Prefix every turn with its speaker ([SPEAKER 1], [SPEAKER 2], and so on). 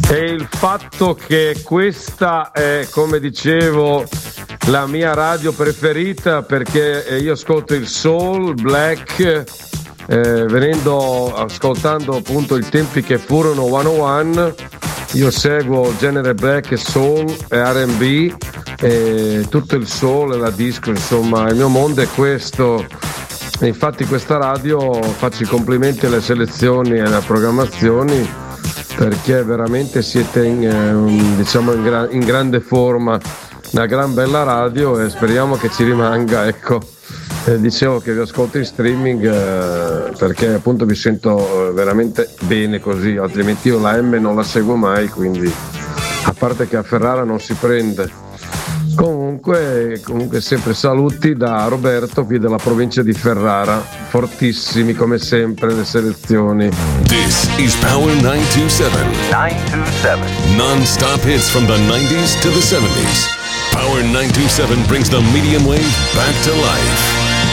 [SPEAKER 1] E il fatto che questa è, come dicevo, la mia radio preferita, perché io ascolto il soul, black, ascoltando appunto i tempi che furono 101, io seguo genere black e soul e R&B, e tutto il soul e la disco, insomma il mio mondo è questo. E infatti questa radio faccio i complimenti alle selezioni e alle programmazioni, perché veramente siete in grande forma, una gran bella radio, e speriamo che ci rimanga, ecco. Dicevo che vi ascolto in streaming perché appunto vi sento veramente bene così, altrimenti io la M non la seguo mai, quindi a parte che a Ferrara non si prende. Comunque sempre saluti da Roberto qui della provincia di Ferrara, fortissimi come sempre le selezioni.
[SPEAKER 2] This is Power 927. Non-stop hits from the 90s to the 70s. Power 927 brings the medium wave back to life.